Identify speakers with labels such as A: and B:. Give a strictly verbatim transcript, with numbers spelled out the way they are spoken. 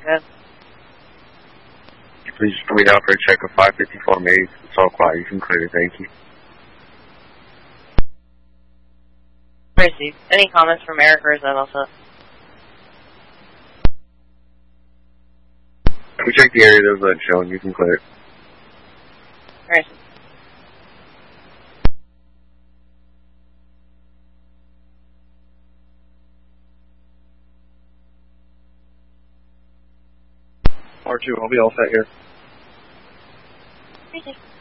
A: Good.
B: Please wait out for a check of five fifty-four Maze. It's all quiet. You can clear. Thank you.
A: Received. Any comments from Eric, or is that also?
B: We checked the area. There was a shown. You can clear.
A: Received.
B: R two, I'll be all set here.
A: Received.